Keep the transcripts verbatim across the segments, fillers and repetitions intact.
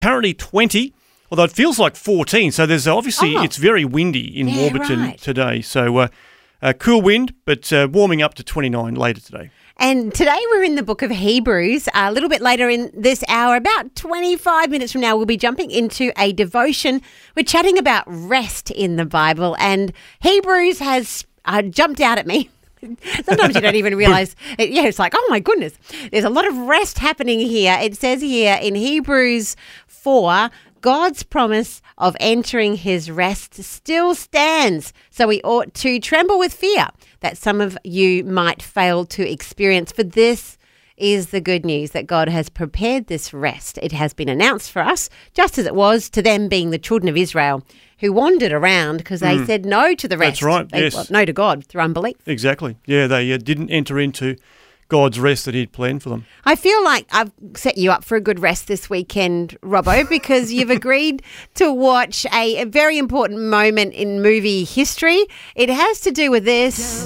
apparently twenty, although it feels like fourteen. So there's obviously, Oh. it's very windy in Yeah, Warburton right. today. So uh, uh, cool wind, but uh, warming up to twenty-nine later today. And today we're in the book of Hebrews. A little bit later in this hour, about twenty-five minutes from now, we'll be jumping into a devotion. We're chatting about rest in the Bible, and Hebrews has uh, jumped out at me. Sometimes you don't even realise. It, yeah, it's like, oh my goodness, there's a lot of rest happening here. It says here in Hebrews four, God's promise of entering his rest still stands, so we ought to tremble with fear that some of you might fail to experience. For this is the good news, that God has prepared this rest. It has been announced for us, just as it was to them, being the children of Israel, who wandered around because they mm. said no to the rest. That's right, they, yes. well, no to God through unbelief. Exactly. Yeah, they uh, didn't enter into God's rest that he'd planned for them. I feel like I've set you up for a good rest this weekend, Robbo, because you've agreed to watch a, a very important moment in movie history. It has to do with this.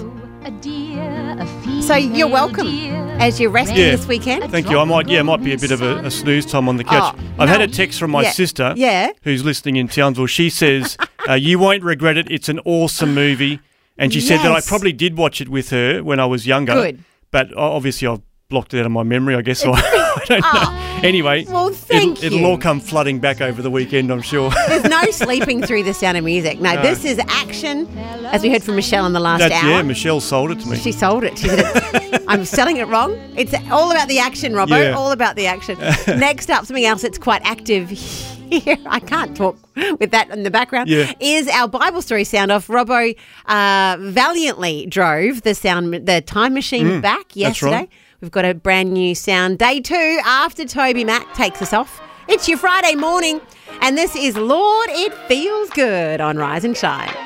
So you're welcome as you're resting yeah. this weekend. Thank you. I might, yeah, it might be a bit of a, a snooze time on the couch. Oh, I've no. had a text from my Yeah. sister, Yeah. who's listening in Townsville. She says, uh, you won't regret it. It's an awesome movie. And she said that I Yes. probably did watch it with her when I was younger. Good. But obviously I've blocked it out of my memory, I guess. So I don't know. Oh, Anyway, well, thank it'll, you. it'll all come flooding back over the weekend, I'm sure. There's no sleeping through the sound of music. No, No. this is action, as we heard from Michelle in the last That's, hour. yeah, Michelle sold it to me. She sold it. She said, I'm selling it wrong. It's all about the action, Robbo. Yeah. All about the action. Next up, something else that's quite active here. I can't talk with that in the background. Yeah. Is our Bible story sound off. Robbo uh, valiantly drove the sound, the time machine Mm, back that's yesterday. right. We've got a brand new sound. Day two after Toby Mac takes us off. It's your Friday morning, and this is Lord, It Feels Good on Rise and Shine.